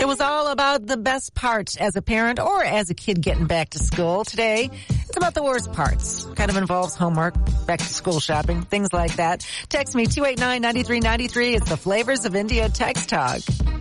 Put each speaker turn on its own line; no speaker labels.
was all about the best part as a parent or as a kid getting back to school. Today, it's about the worst parts. Kind of involves homework, back to school shopping, things like that. Text me 289-9393. It's the Flavors of India text talk.